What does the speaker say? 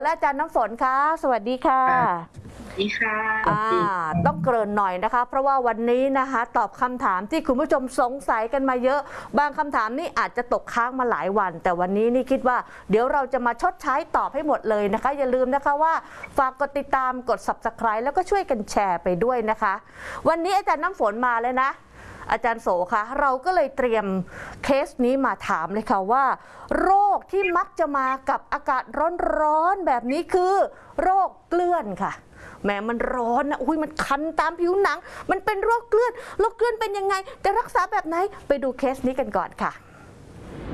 และอาจารย์น้ำฝนคะสวัสดีค่ะสวัสดีค่ะต้องเกริ่นหน่อยนะคะเพราะว่าวันนี้นะคะตอบคำถามที่คุณผู้ชมสงสัยกันมาเยอะบางคำถามนี่อาจจะตกค้างมาหลายวันแต่วันนี้นี่คิดว่าเดี๋ยวเราจะมาชดใช้ตอบให้หมดเลยนะคะอย่าลืมนะคะว่าฝากกดติดตามกด Subscribe แล้วก็ช่วยกันแชร์ไปด้วยนะคะวันนี้อาจารย์น้ำฝนมาแล้วนะอาจารย์โสคะเราก็เลยเตรียมเคสนี้มาถามเลยค่ะว่าโรคที่มักจะมากับอากาศร้อนๆแบบนี้คือโรคเกลื่อนค่ะแม้มันร้อนนะอุ้ยมันคันตามผิวหนังมันเป็นโรคเกลื่อนเป็นยังไงจะรักษาแบบไหนไปดูเคสนี้กันก่อนค่ะ